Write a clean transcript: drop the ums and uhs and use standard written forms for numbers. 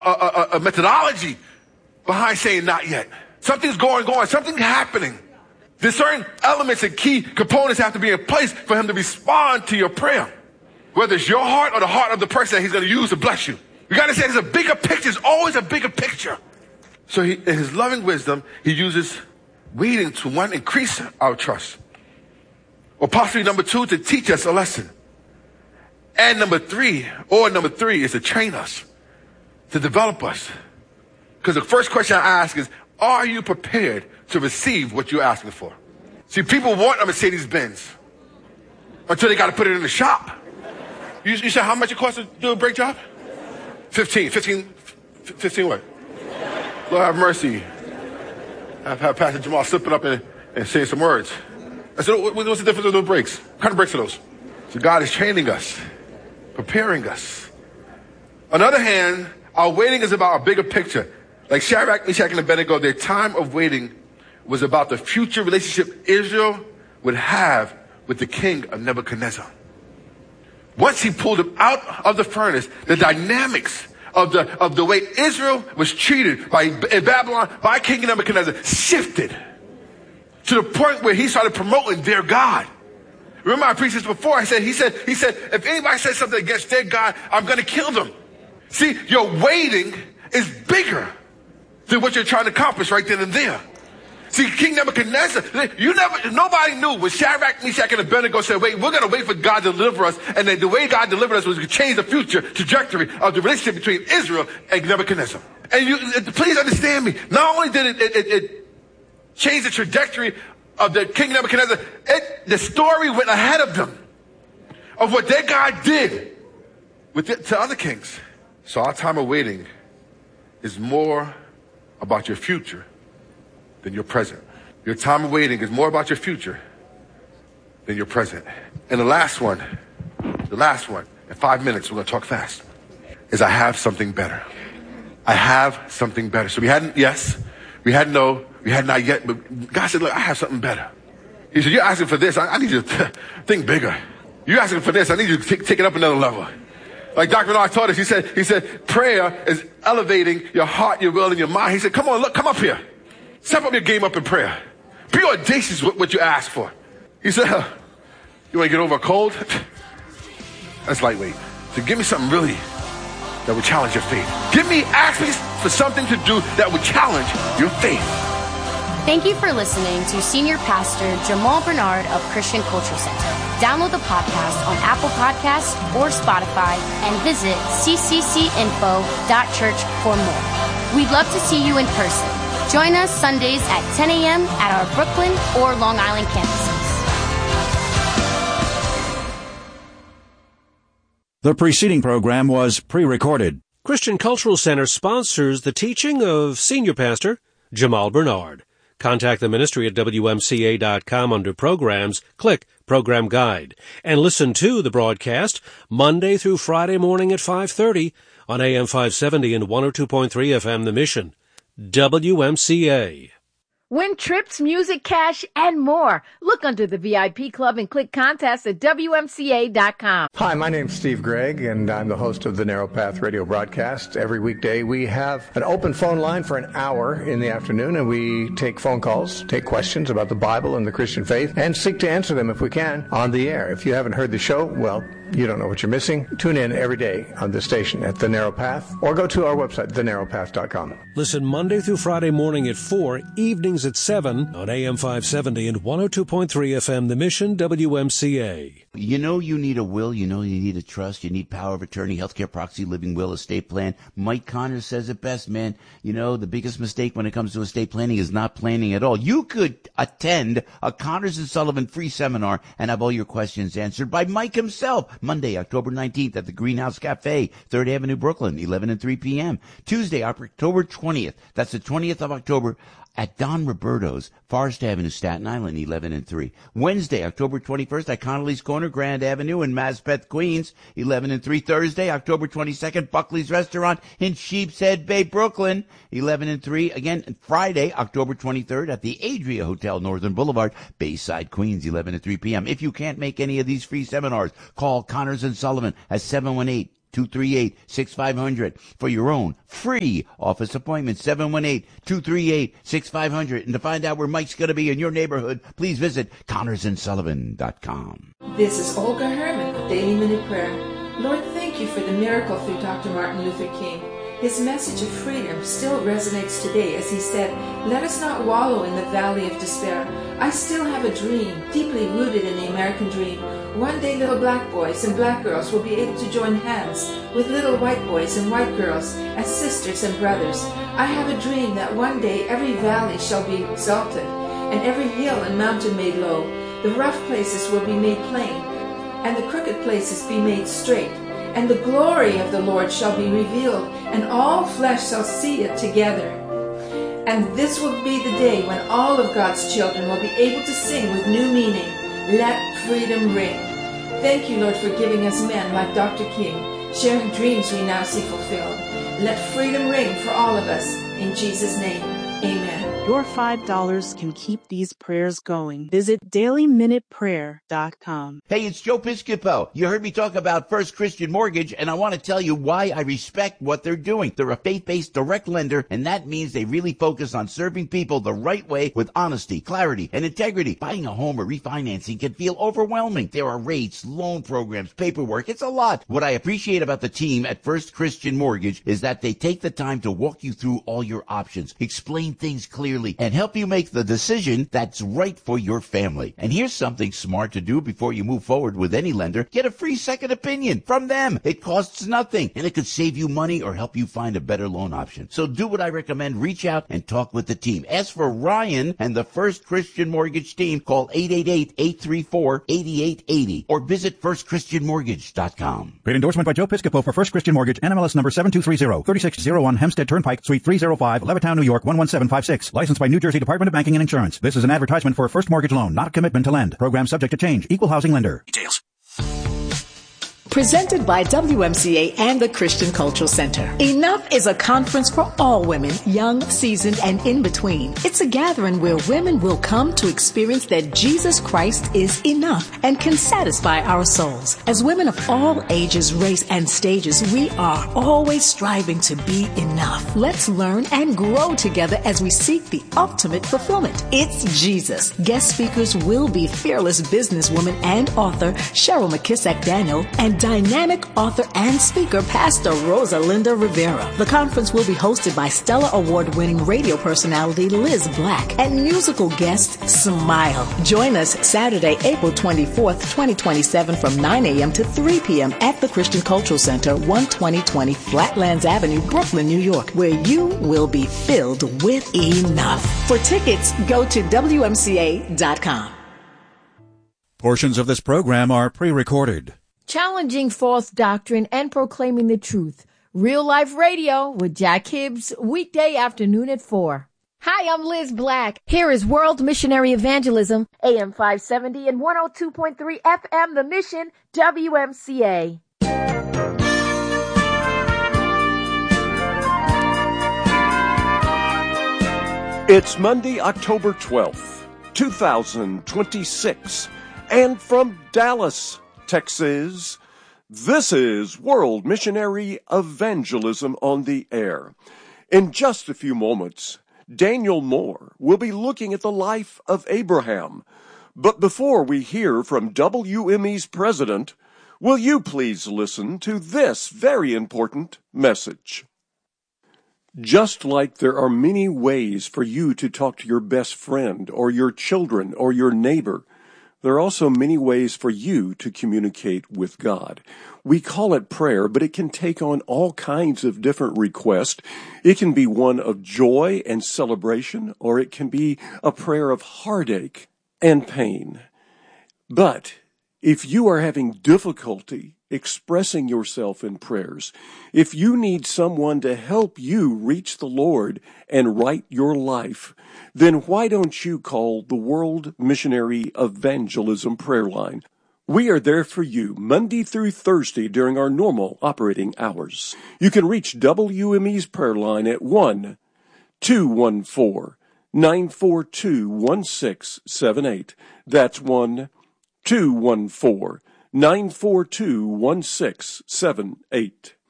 a methodology behind saying not yet. Something's going on. Something's happening. There's certain elements and key components have to be in place for him to respond to your prayer. Whether it's your heart or the heart of the person that he's going to use to bless you. You got to say there's a bigger picture. There's always a bigger picture. So in his loving wisdom, he uses waiting to, one, increase our trust. Or possibly number two, to teach us a lesson. And number three is to train us, to develop us. Because the first question I ask is, are you prepared to receive what you're asking for? See, people want a Mercedes-Benz until they got to put it in the shop. You said how much it costs to do a brake job? 15 what? Lord have mercy. I've had Pastor Jamal slipping up and saying some words. I said, what's the difference of those brakes? What kind of brakes are those? So God is training us, preparing us. On the other hand, our waiting is about a bigger picture. Like Shadrach, Meshach, and Abednego, their time of waiting was about the future relationship Israel would have with the king of Nebuchadnezzar. Once he pulled them out of the furnace, the dynamics of the way Israel was treated in Babylon by King Nebuchadnezzar shifted to the point where he started promoting their God. Remember I preached this before. He said, if anybody says something against their God, I'm going to kill them. See, your waiting is bigger than what you're trying to accomplish right then and there. See, King Nebuchadnezzar, nobody knew when Shadrach, Meshach, and Abednego said, wait, we're going to wait for God to deliver us. And then the way God delivered us was to change the future trajectory of the relationship between Israel and Nebuchadnezzar. And please understand me. Not only did it change the trajectory of the King Nebuchadnezzar, the story went ahead of them of what their God did to other kings. So our time of waiting is more about your future than your present. Your time of waiting is more about your future than your present. And the last one, in 5 minutes, we're going to talk fast, is I have something better. I have something better. So we had yes, we had no, we had not yet, but God said, look, I have something better. He said, you're asking for this. I need you to think bigger. You're asking for this. I need you to take it up another level. Like Dr. Bernard taught us, he said, prayer is elevating your heart, your will, and your mind. He said, come on, look, come up here. Step up your game up in prayer. Be audacious with what you ask for. He said, you want to get over a cold? That's lightweight. So give me something really that would challenge your faith. Ask me for something to do that would challenge your faith. Thank you for listening to Senior Pastor Jamal Bernard of Christian Culture Center. Download the podcast on Apple Podcasts or Spotify and visit cccinfo.church for more. We'd love to see you in person. Join us Sundays at 10 a.m. at our Brooklyn or Long Island campuses. The preceding program was pre-recorded. Christian Cultural Center sponsors the teaching of Senior Pastor Jamal Bernard. Contact the ministry at WMCA.com under Programs. Click Program Guide. And listen to the broadcast Monday through Friday morning at 5:30 on AM 570 and 102.3 FM The Mission. WMCA. Win trips, music, cash, and more. Look under the VIP Club and click contest at WMCA.com. Hi, my name's Steve Gregg, and I'm the host of the Narrow Path radio broadcast. Every weekday, we have an open phone line for an hour in the afternoon, and we take phone calls, take questions about the Bible and the Christian faith, and seek to answer them if we can on the air. If you haven't heard the show, well, you don't know what you're missing. Tune in every day on this station at The Narrow Path, or go to our website, thenarrowpath.com. Listen Monday through Friday morning at 4, evenings at 7 on AM 570 and 102.3 FM The Mission, WMCA. You know you need a will, you know you need a trust, you need power of attorney, healthcare proxy, living will, estate plan. Mike Connors says it best, man. You know, the biggest mistake when it comes to estate planning is not planning at all. You could attend a Connors and Sullivan free seminar and have all your questions answered by Mike himself. Monday, October 19th at the Greenhouse Cafe, 3rd Avenue, Brooklyn, 11 and 3 p.m. Tuesday, October 20th, that's the 20th of October, at Don Roberto's, Forest Avenue, Staten Island, 11 and 3. Wednesday, October 21st at Connolly's Corner, Grand Avenue in Maspeth, Queens, 11 and 3. Thursday, October 22nd, Buckley's Restaurant in Sheepshead Bay, Brooklyn, 11 and 3. Again, Friday, October 23rd at the Adria Hotel, Northern Boulevard, Bayside, Queens, 11 and 3 p.m. If you can't make any of these free seminars, call Connors and Sullivan at 718-238-6500 for your own free office appointment. 718-238-6500. And to find out where Mike's going to be in your neighborhood, please visit ConnorsandSullivan.com. This is Olga Herman with Daily Minute Prayer. Lord, thank you for the miracle through Dr. Martin Luther King. His message of freedom still resonates today as he said, "Let us not wallow in the valley of despair. I still have a dream, deeply rooted in the American dream. One day little black boys and black girls will be able to join hands with little white boys and white girls as sisters and brothers. I have a dream that one day every valley shall be exalted, and every hill and mountain made low. The rough places will be made plain, and the crooked places be made straight. And the glory of the Lord shall be revealed, and all flesh shall see it together. And this will be the day when all of God's children will be able to sing with new meaning, let freedom ring." Thank you, Lord, for giving us men like Dr. King, sharing dreams we now see fulfilled. Let freedom ring for all of us. In Jesus' name, amen. Your $5 can keep these prayers going. Visit dailyminuteprayer.com. Hey, it's Joe Piscopo. You heard me talk about First Christian Mortgage, and I want to tell you why I respect what they're doing. They're a faith-based direct lender, and that means they really focus on serving people the right way with honesty, clarity, and integrity. Buying a home or refinancing can feel overwhelming. There are rates, loan programs, paperwork. It's a lot. What I appreciate about the team at First Christian Mortgage is that they take the time to walk you through all your options, explain things clearly, and help you make the decision that's right for your family. And here's something smart to do before you move forward with any lender. Get a free second opinion from them. It costs nothing, and it could save you money or help you find a better loan option. So do what I recommend. Reach out and talk with the team. Ask for Ryan and the First Christian Mortgage team. Call 888-834-8880 or visit firstchristianmortgage.com. Paid endorsement by Joe Piscopo for First Christian Mortgage, NMLS number 7230, 3601 Hempstead Turnpike, Suite 305, Levittown, New York, 11756. Licensed by New Jersey Department of Banking and Insurance. This is an advertisement for a first mortgage loan, not a commitment to lend. Program subject to change. Equal housing lender. Details. Presented by WMCA and the Christian Cultural Center. Enough is a conference for all women, young, seasoned, and in between. It's a gathering where women will come to experience that Jesus Christ is enough and can satisfy our souls. As women of all ages, race, and stages, we are always striving to be enough. Let's learn and grow together as we seek the ultimate fulfillment. It's Jesus. Guest speakers will be fearless businesswoman and author Cheryl McKissack Daniel and dynamic author and speaker, Pastor Rosalinda Rivera. The conference will be hosted by Stellar Award-winning radio personality Liz Black and musical guest Smile. Join us Saturday, April 24th, 2027 from 9 a.m. to 3 p.m. at the Christian Cultural Center, 12020 Flatlands Avenue, Brooklyn, New York, where you will be filled with enough. For tickets, go to WMCA.com. Portions of this program are pre-recorded. Challenging false doctrine and proclaiming the truth. Real Life Radio with Jack Hibbs, weekday afternoon at 4. Hi, I'm Liz Black. Here is World Missionary Evangelism, AM 570 and 102.3 FM, The Mission, WMCA. It's Monday, October 12th, 2026, and from Dallas, Texas, this is World Missionary Evangelism on the Air. In just a few moments, Daniel Moore will be looking at the life of Abraham. But before we hear from WME's president, will you please listen to this very important message? Just like there are many ways for you to talk to your best friend or your children or your neighbor, there are also many ways for you to communicate with God. We call it prayer, but it can take on all kinds of different requests. It can be one of joy and celebration, or it can be a prayer of heartache and pain. But if you are having difficulty expressing yourself in prayers, if you need someone to help you reach the Lord and right your life, then why don't you call the World Missionary Evangelism Prayer Line? We are there for you Monday through Thursday during our normal operating hours. You can reach WME's prayer line at 1-214-942-1678. That's 1-214-942-1678. 942-1678.